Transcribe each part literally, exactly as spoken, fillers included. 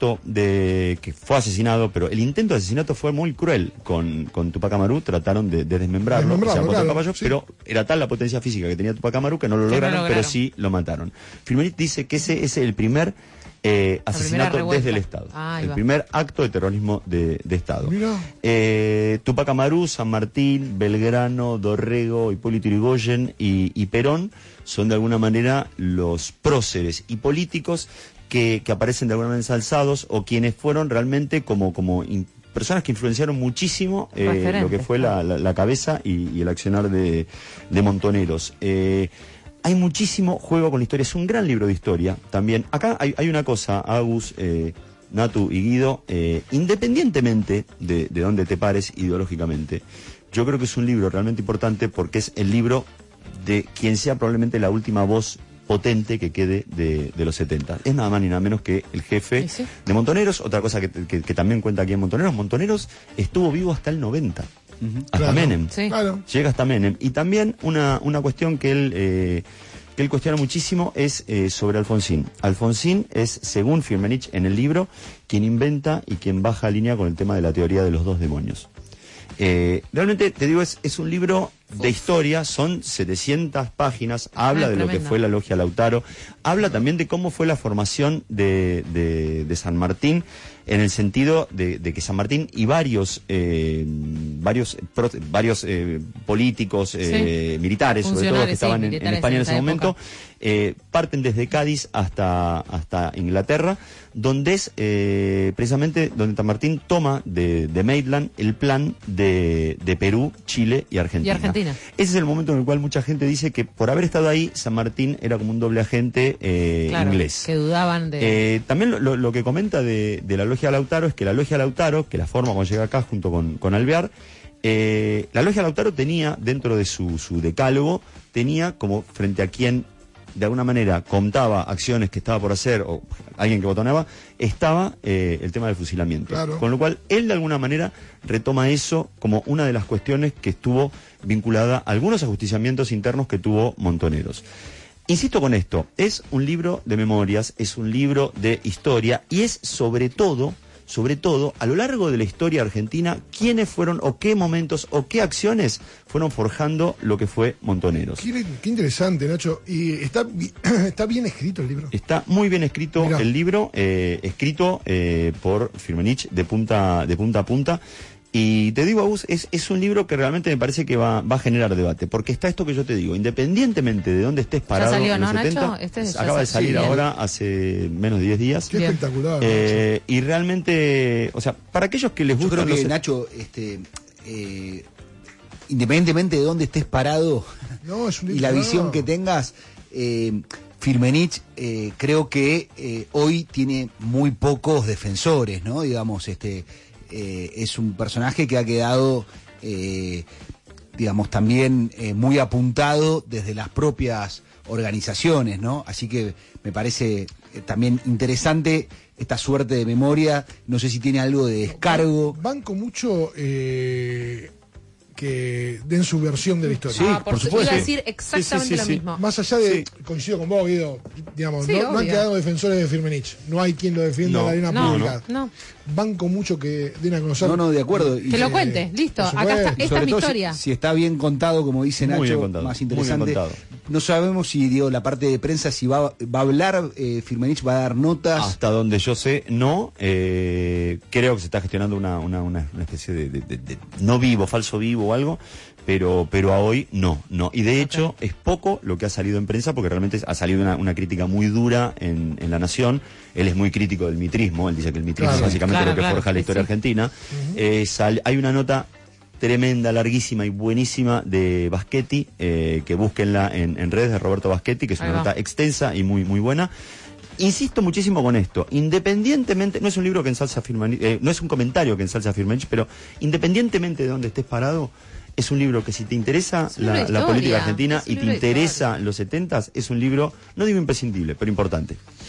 asesinato de que fue asesinado, pero el intento de asesinato fue muy cruel con, con Tupac Amaru, trataron de, de desmembrarlo, Desmembrarlo, o sea, claro, caballo, sí. pero era tal la potencia física que tenía Tupac Amaru que no lo Que no lograron, lograron. pero sí lo mataron. Firmenich dice que ese es el primer eh, asesinato revuelta. desde el Estado, Ah, ahí el va. primer acto de terrorismo de, de Estado. Mirá. Eh, Tupac Amaru, San Martín, Belgrano, Dorrego, Hipólito Yrigoyen y, y Perón son de alguna manera los próceres y políticos que, que aparecen de alguna manera ensalzados o quienes fueron realmente como, como in, personas que influenciaron muchísimo eh, lo que fue la, la, la cabeza y, y el accionar de, de Montoneros. Eh, Hay muchísimo juego con la historia, es un gran libro de historia también. Acá hay, hay una cosa, Agus, eh, Natu y Guido, eh, independientemente de, de dónde te pares ideológicamente, yo creo que es un libro realmente importante porque es el libro de quien sea probablemente la última voz potente que quede de, de los setenta. Es nada más ni nada menos que el jefe ¿Sí, sí? de Montoneros. Otra cosa que, que, que también cuenta aquí en Montoneros, Montoneros estuvo vivo hasta el noventa, uh-huh. hasta Claro. Menem. Sí. Claro. Llega hasta Menem. Y también una, una cuestión que él, eh, que él cuestiona muchísimo es eh, sobre Alfonsín. Alfonsín es, según Firmenich en el libro, quien inventa y quien baja línea con el tema de la teoría de los dos demonios. Eh, realmente, te digo, es, es un libro de historia, son setecientas páginas, habla Ah, de lo que tremendo. fue la Logia Lautaro, habla también de cómo fue la formación de, de, de San Martín, en el sentido de, de que San Martín y varios eh, varios pro, varios eh, políticos, eh, Sí. militares, sobre todo, que Funcionarios, estaban sí, en, en militares España en en ese esa momento, época. eh, parten desde Cádiz hasta, hasta Inglaterra, donde es eh, precisamente donde San Martín toma de, de Maitland el plan de, de Perú, Chile y Argentina. Y Argentina. Ese es el momento en el cual mucha gente dice que por haber estado ahí, San Martín era como un doble agente eh, Claro, inglés. que dudaban de... Eh, también lo, lo, lo que comenta de, de la Logia Lautaro es que la Logia Lautaro, que la forma cuando llega acá junto con, con Alvear, eh, la Logia Lautaro tenía, dentro de su, su decálogo, tenía como frente a quien de alguna manera contaba acciones que estaba por hacer o alguien que botonaba, estaba eh, el tema del fusilamiento. Claro. Con lo cual, él de alguna manera retoma eso como una de las cuestiones que estuvo vinculada a algunos ajusticiamientos internos que tuvo Montoneros. Insisto con esto, es un libro de memorias, es un libro de historia y es sobre todo, sobre todo, a lo largo de la historia argentina, quiénes fueron o qué momentos o qué acciones fueron forjando lo que fue Montoneros. Qué, qué interesante, Nacho. Y está, bi- está bien escrito el libro. Está muy bien escrito Mirá. el libro, eh, escrito eh, por Firmenich de punta, de punta a punta. Y te digo, Agus, es, es un libro que realmente me parece que va, va a generar debate, porque está esto que yo te digo, independientemente de dónde estés parado salió, en los ¿no, Nacho? setenta, Este ya acaba de sa- salir sí, bien. ahora hace menos de diez días. Qué Bien. espectacular. Eh, y realmente, o sea, para aquellos que les Yo gustan creo que, los- Nacho, este, eh, independientemente de dónde estés parado Nacho. No, es un y libro- la no, visión no. que tengas, eh, Firmenich eh, creo que eh, hoy tiene muy pocos defensores, ¿no? Digamos, este eh, es un personaje que ha quedado, eh, digamos, también eh, muy apuntado desde las propias organizaciones, ¿no? Así que me parece eh, también interesante esta suerte de memoria. No sé si tiene algo de descargo. Banco mucho eh, que den su versión de la historia. Sí, Ah, por, por su- supuesto. Iba a decir exactamente Sí, sí, sí, lo sí. mismo. Más allá de, Sí. coincido con vos, Guido, digamos, Sí, no, no han obvio. quedado defensores de Firmenich. No hay quien lo defienda No, en la arena no, pública. no. Banco mucho que den a conocer. No, no, de acuerdo. Y Que lo eh, cuente, listo. por Acá está, supuesto. esta es sobre mi todo si- historia. Si, está bien contado, como dice Muy Nacho, bien contado, más muy bien interesante. contado. No sabemos si, digo, la parte de prensa, si va, va a hablar, eh, Firmenich va a dar notas. Hasta donde yo sé, no. Eh, creo que se está gestionando una, una, una, una especie de, de- de- de no vivo, falso vivo o algo, pero, pero a hoy no, no. Y de hecho es poco lo que ha salido en prensa, porque realmente ha salido una, una crítica muy dura en, en La Nación. Él es muy crítico del mitrismo, él dice que el mitrismo Claro. es básicamente Claro, lo que claro, forja la sí, historia sí. argentina. Eh, sal- hay una nota tremenda, larguísima y buenísima de Baschetti, eh, que búsquenla en, en redes de Roberto Baschetti, que es Ahí una va. nota extensa y muy, muy buena. Insisto muchísimo con esto, independientemente, no es un libro que ensalza a Firmenich, eh, no es un comentario que ensalza a Firmenich, pero independientemente de dónde estés parado, es un libro que si te interesa Es un libro la, de la historia, política argentina es un y te libro de interesa los setentas, es un libro, no digo imprescindible, pero importante.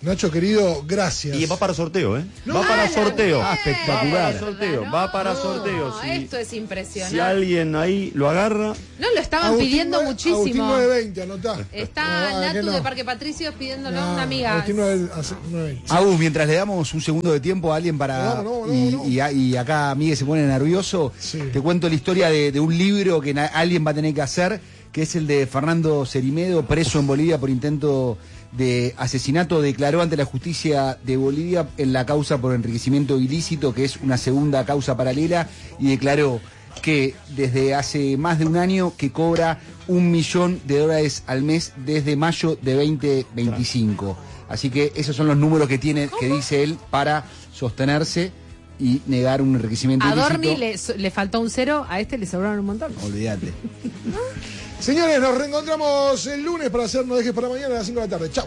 Nacho, querido, gracias. Y va para sorteo, ¿eh? No. Va para sorteo. Ah, espectacular. Va para sorteo, va para sorteo. No, Si, esto es impresionante. si alguien ahí lo agarra, No, lo estaban Agustín pidiendo nueve- Agustín muchísimo. nueve veinte, anotá. Está No, que Natu no. de Parque Patricios pidiéndolo No, a una amiga. Agustín nueve veinte. Agus, mientras le damos un segundo de tiempo a alguien para... No, no, no, y, no. y a- y acá Miguel se pone nervioso, Sí. te cuento la historia de, de un libro que na- alguien va a tener que hacer, que es el de Fernando Cerimedo, preso en Bolivia por intento de asesinato. Declaró ante la justicia de Bolivia en la causa por enriquecimiento ilícito, que es una segunda causa paralela, y declaró que desde hace más de un año que cobra un millón de dólares al mes desde mayo de veinte veinticinco. Así que esos son los números que tiene, que dice él, para sostenerse y negar un enriquecimiento A ilícito. Dorni le, le faltó un cero, a este le sobraron un montón. Olvídate. Señores, nos reencontramos el lunes para hacer No Dejes para Mañana a las cinco de la tarde. Chau.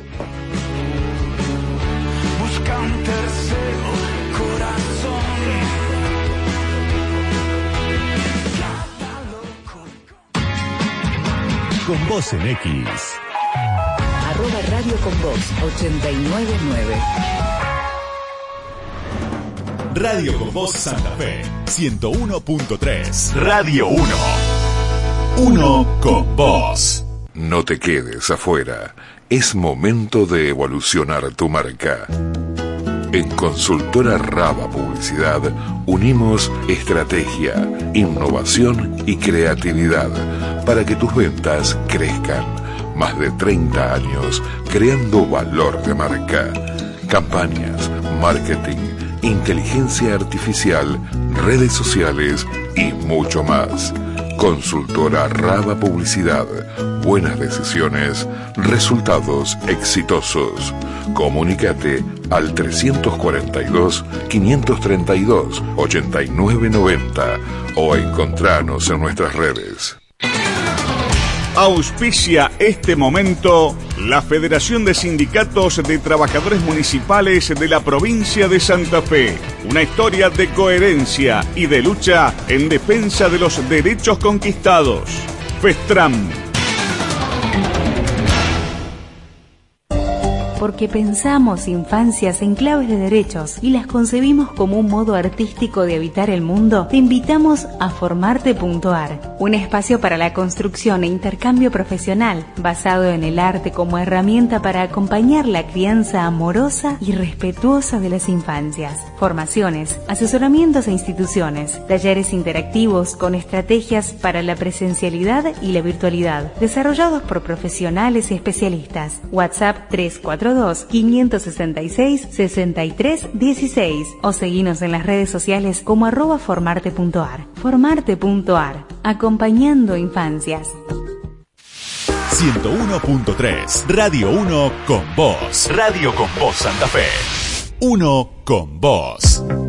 Busca un tercero corazón. Con Vos en X. Arroba Radio con Voz ochenta y nueve nueve. Radio con Voz Santa Fe, ciento uno punto tres. Radio uno. Uno con Voz. No te quedes afuera. Es momento de evolucionar tu marca. En Consultora Raba Publicidad unimos estrategia, innovación y creatividad para que tus ventas crezcan. Más de treinta años creando valor de marca. Campañas, marketing, inteligencia artificial, redes sociales y mucho más. Consultora Raba Publicidad. Buenas decisiones, resultados exitosos. Comunícate al trescientos cuarenta y dos, quinientos treinta y dos, ochenta y nueve noventa o encontranos en nuestras redes. Auspicia este momento la Federación de Sindicatos de Trabajadores Municipales de la provincia de Santa Fe. Una historia de coherencia y de lucha en defensa de los derechos conquistados. FESTRAM. Porque pensamos infancias en claves de derechos y las concebimos como un modo artístico de habitar el mundo, te invitamos a Formarte punto ar, un espacio para la construcción e intercambio profesional basado en el arte como herramienta para acompañar la crianza amorosa y respetuosa de las infancias. Formaciones, asesoramientos e instituciones, talleres interactivos con estrategias para la presencialidad y la virtualidad, desarrollados por profesionales y especialistas. WhatsApp tres cuatro dos, quinientos sesenta y seis, sesenta y tres dieciséis o seguinos en las redes sociales como arroba formarte punto ar. Formarte punto ar, acompañando infancias. ciento uno punto tres. Radio uno con Voz. Radio con Voz Santa Fe. Uno con Voz.